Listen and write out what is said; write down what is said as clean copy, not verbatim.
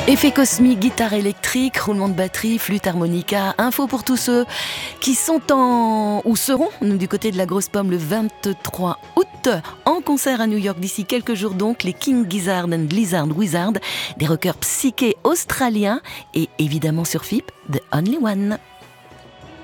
Effet cosmique, guitare électrique, roulement de batterie, flûte harmonica, info pour tous ceux qui sont ou seront du côté de la Grosse Pomme le 23 août, en concert à New York d'ici quelques jours donc, les King Gizzard and Lizard Wizard, des rockers psychés australiens et évidemment sur FIP, The Only One.